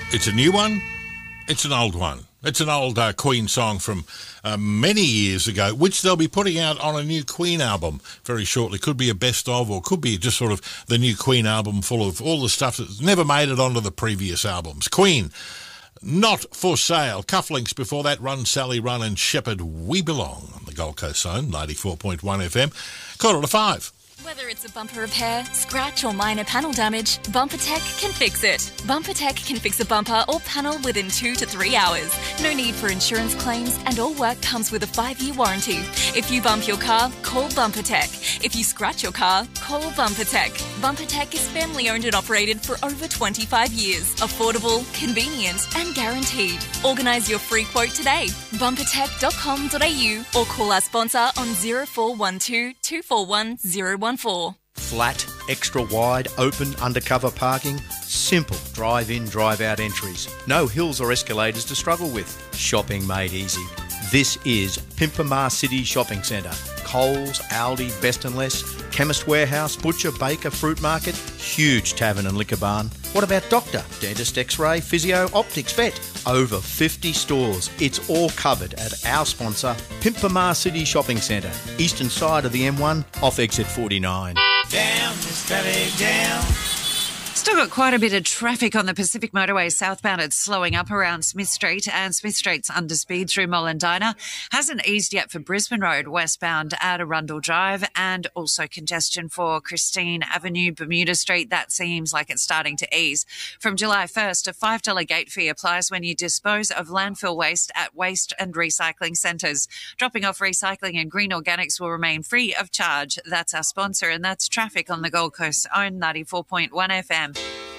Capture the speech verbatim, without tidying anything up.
It's a new one. It's an old one. It's an old uh, Queen song from uh, many years ago, which they'll be putting out on a new Queen album very shortly. Could be a best of, or could be just sort of the new Queen album full of all the stuff that's never made it onto the previous albums. Queen, Not For Sale. Cufflinks before that, Run Sally Run and Shepherd We Belong on the Gold Coast Zone, ninety-four point one F M. Quarter to five. Whether it's a bumper repair, scratch or minor panel damage, BumperTech can fix it. BumperTech can fix a bumper or panel within two to three hours. No need for insurance claims and all work comes with a five-year warranty. If you bump your car, call BumperTech. If you scratch your car, call BumperTech. BumperTech is family owned and operated for over twenty-five years. Affordable, convenient and guaranteed. Organise your free quote today. bumper tech dot com dot a u or call our sponsor on zero four one two, two four one zero one four. Flat, extra wide, open, undercover parking. Simple drive-in, drive-out entries. No hills or escalators to struggle with. Shopping made easy. This is Pimpamar City Shopping Centre. Coles, Aldi, Best and Less, Chemist Warehouse, Butcher, Baker, Fruit Market, huge tavern and liquor barn. What about doctor, dentist, x-ray, physio, optics, vet? Over fifty stores. It's all covered at our sponsor, Pimpamar City Shopping Centre, eastern side of the M one, off exit forty-nine. Down, Miss Valley, down. Still got quite a bit of traffic on the Pacific Motorway southbound. It's slowing up around Smith Street, and Smith Street's under speed through Mollendina. Hasn't eased yet for Brisbane Road westbound at Arundel Drive, and also congestion for Christine Avenue, Bermuda Street. That seems like it's starting to ease. From July first, a five dollars gate fee applies when you dispose of landfill waste at waste and recycling centres. Dropping off recycling and green organics will remain free of charge. That's our sponsor, and that's traffic on the Gold Coast own ninety-four point one F M.